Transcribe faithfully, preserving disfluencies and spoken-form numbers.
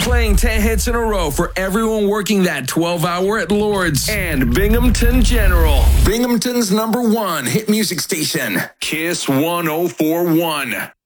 Playing ten hits in a row for everyone working that twelve hour at Lord's and Binghamton General. Binghamton's number one hit music station. Kiss one oh four one.